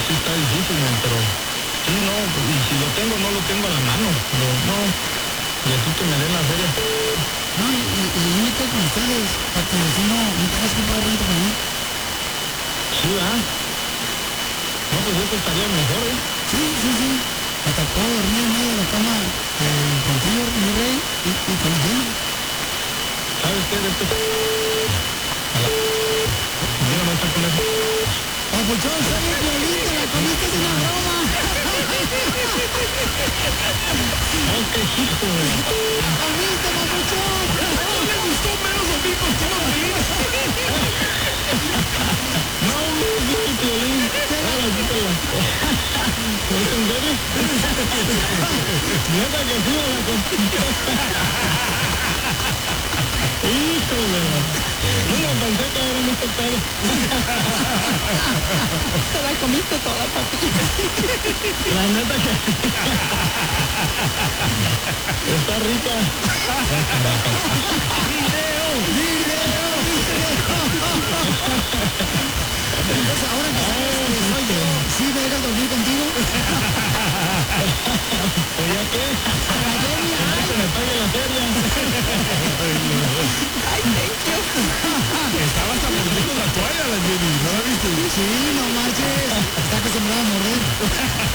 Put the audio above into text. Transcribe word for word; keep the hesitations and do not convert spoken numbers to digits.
sí está difícil, man, pero sí, no, y si lo tengo, no lo tengo a la mano, pero no, y así que me den la feria. No, y, y, y yo me quedo con ustedes, para que si no, no tengas que pagar renta para mí. Sí, ¿verdad? No, pues eso estaría mejor, ¿eh? Sí, sí, sí. Hasta puedo dormir en medio de la cama eh, contigo, mi rey, y, y con él. ¿Sabes qué? Después... A la... Mira, no está con eso. Papuchón, soy el violín, te la comiste, es una broma. ¡Oh, qué hijo! ¡La comiste, papuchón! No le gustó menos a mí porque iba a reír. No, no, no, Piolín. Ahora sí te la... ¿Es en serio? Neta que sí, me la conquistó. Híjole. No lo pensé que era muy tocado. Te la comiste toda, papi. La neta que... Está rica. ¡Video! ¡Video! Entonces, ahora que sabes que soy yo, ¿sí me dejas dormir contigo? ¿Pero ya qué? ¡Academia! Que me pague la feria. Ay, thank you. Estaba hasta mordiendo la toalla, la Jenny, ¿no la viste? Sí, no marches. Está acostumbrada a morder.